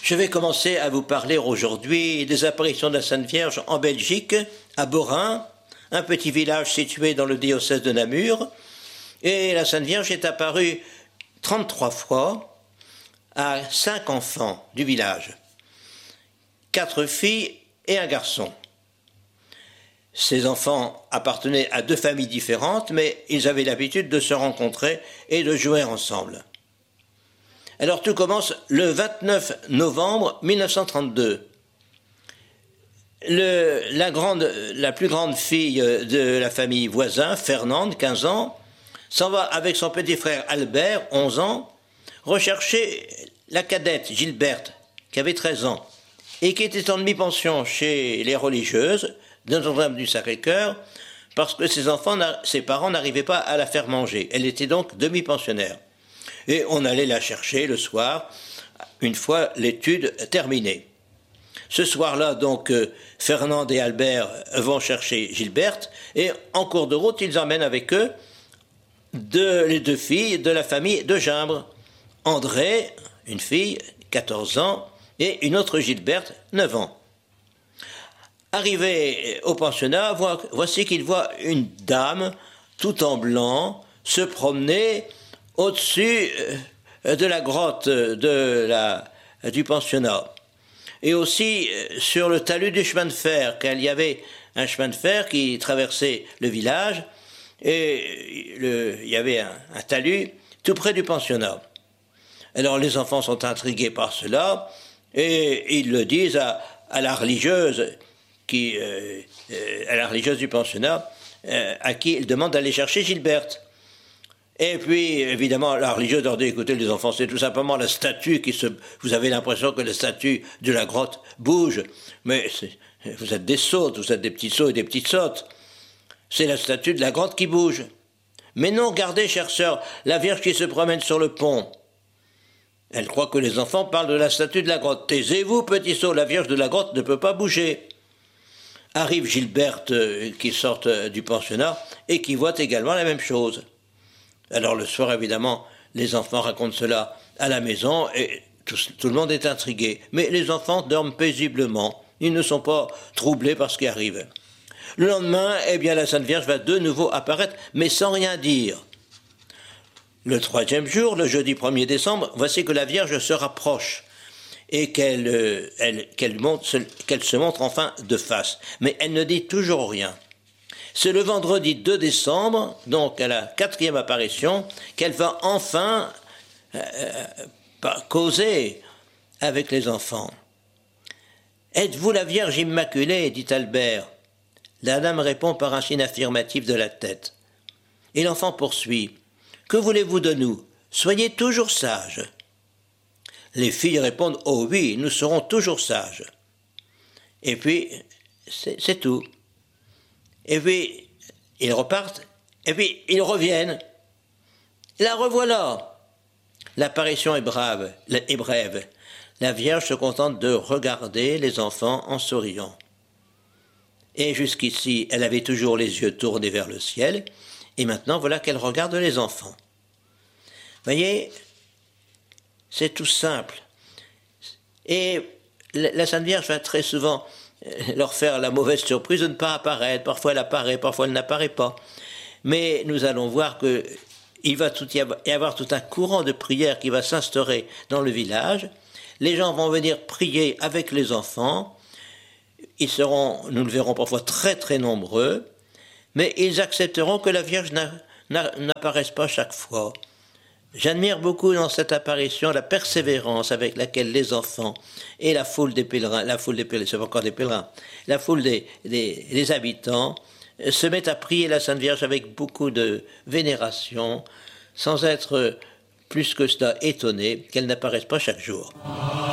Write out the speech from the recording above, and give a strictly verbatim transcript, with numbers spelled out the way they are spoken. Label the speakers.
Speaker 1: Je vais commencer à vous parler aujourd'hui des apparitions de la Sainte Vierge en Belgique, à Borin, un petit village situé dans le diocèse de Namur. Et la Sainte Vierge est apparue trente-trois fois à cinq enfants du village, quatre filles et un garçon. Ces enfants appartenaient à deux familles différentes, mais ils avaient l'habitude de se rencontrer et de jouer ensemble. Alors tout commence le vingt-neuf novembre mille neuf cent trente-deux. Le, la, grande, la plus grande fille de la famille voisin, Fernande, quinze ans, s'en va avec son petit frère Albert, onze ans, rechercher la cadette Gilberte, qui avait treize ans, et qui était en demi-pension chez les religieuses de Notre-Dame du Sacré-Cœur, parce que ses enfants, ses parents n'arrivaient pas à la faire manger. Elle était donc demi-pensionnaire. Et on allait la chercher le soir, une fois l'étude terminée. Ce soir-là, donc, euh, Fernande et Albert vont chercher Gilberte, et en cours de route, ils emmènent avec eux deux, les deux filles de la famille de Gimbre. André, une fille, quatorze ans, et une autre Gilberte, neuf ans. Arrivés au pensionnat, voici qu'ils voient une dame, tout en blanc, se promener au-dessus de la grotte de la, du pensionnat. Et aussi sur le talus du chemin de fer, car il y avait un chemin de fer qui traversait le village, et le, il y avait un, un talus tout près du pensionnat. Alors les enfants sont intrigués par cela, et ils le disent à, à la religieuse, qui, euh, euh, à la religieuse du pensionnat, euh, à qui ils demandent d'aller chercher Gilberte. Et puis, évidemment, la religieuse leur dit, écoutez, les enfants, c'est tout simplement la statue qui se... Vous avez l'impression que la statue de la grotte bouge, mais vous êtes des sottes, vous êtes des petits sots et des petites sottes. C'est la statue de la grotte qui bouge. Mais non, regardez, chère sœur, la Vierge qui se promène sur le pont. Elle croit que les enfants parlent de la statue de la grotte. Taisez-vous, petit sot, la Vierge de la grotte ne peut pas bouger. Arrive Gilberte, euh, qui sort euh, du pensionnat, et qui voit également la même chose. Alors le soir, évidemment, les enfants racontent cela à la maison et tout, tout le monde est intrigué. Mais les enfants dorment paisiblement. Ils ne sont pas troublés par ce qui arrive. Le lendemain, eh bien, la Sainte Vierge va de nouveau apparaître, mais sans rien dire. Le troisième jour, le jeudi premier décembre, voici que la Vierge se rapproche et qu'elle, euh, elle, qu'elle, monte, qu'elle se montre enfin de face. Mais elle ne dit toujours rien. C'est le vendredi deux décembre, donc à la quatrième apparition, qu'elle va enfin euh, causer avec les enfants. « Êtes-vous la Vierge Immaculée ?» dit Albert. La dame répond par un signe affirmatif de la tête. Et l'enfant poursuit. « Que voulez-vous de nous? Soyez toujours sages. » Les filles répondent « Oh oui, nous serons toujours sages. » Et puis, c'est, c'est tout. Et puis, ils repartent, et puis ils reviennent. La revoilà. L'apparition est brave, est brève. La Vierge se contente de regarder les enfants en souriant. Et jusqu'ici, elle avait toujours les yeux tournés vers le ciel, et maintenant, voilà qu'elle regarde les enfants. Voyez, c'est tout simple. Et la Sainte Vierge va très souvent leur faire la mauvaise surprise de ne pas apparaître. Parfois elle apparaît, parfois elle n'apparaît pas. Mais nous allons voir qu'il va tout y avoir tout un courant de prière qui va s'instaurer dans le village. Les gens vont venir prier avec les enfants. Ils seront, nous le verrons parfois, très très nombreux. Mais ils accepteront que la Vierge n'apparaisse pas chaque fois. J'admire beaucoup dans cette apparition la persévérance avec laquelle les enfants et la foule des pèlerins, la foule des pèlerins, c'est pas encore des pèlerins, la foule des, des, des habitants se mettent à prier la Sainte Vierge avec beaucoup de vénération, sans être plus que cela étonnés qu'elle n'apparaisse pas chaque jour.